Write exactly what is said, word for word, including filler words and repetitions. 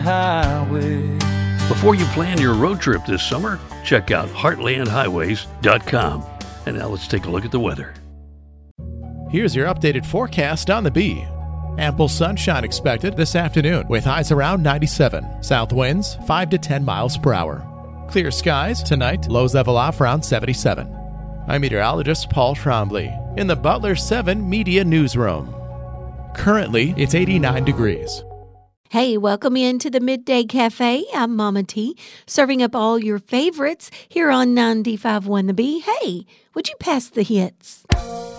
highway. Before you plan your road trip this summer, check out heartland highways dot com. And now let's take a look at the weather. Here's your updated forecast on the Bee. Ample sunshine expected this afternoon with highs around ninety-seven. South winds five to ten miles per hour. Clear skies tonight, lows level off around seventy-seven. I'm meteorologist Paul Trombley in the Butler seven Media Newsroom. Currently, it's eighty-nine degrees. Hey, welcome into the Midday Cafe. I'm Mama T, serving up all your favorites here on ninety-five point one The Bee. Hey, would you pass the hits?